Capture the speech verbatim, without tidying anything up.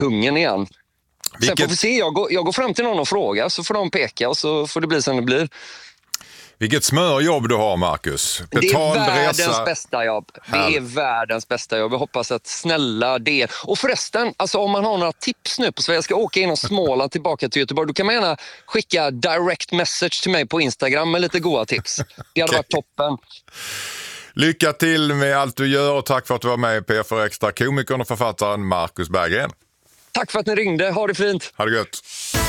hungern igen. Vilket... Sen får vi se, jag går, jag går fram till någon och frågar så får de peka och så får det bli som det blir. Vilket smörjobb du har, Marcus. Betald det är världens resa. bästa jobb. Det Härligt. är världens bästa jobb. Jag hoppas att snälla det. Och förresten, alltså om man har några tips nu på Sverige, jag ska åka inom Småland tillbaka till Göteborg, då kan man gärna skicka direct message till mig på Instagram med lite goda tips. Det hade Okay. varit toppen. Lycka till med allt du gör och tack för att du var med i P F Extra. Komikern och författaren Marcus Berggren. Tack för att ni ringde. Ha det fint. Ha det gött.